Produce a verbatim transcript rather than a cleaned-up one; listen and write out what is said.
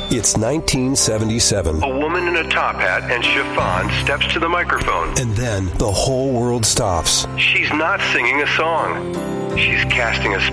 It's nineteen seventy-seven. A woman in a top hat and chiffon steps to the microphone. And then the whole world stops. She's not singing a song. She's casting a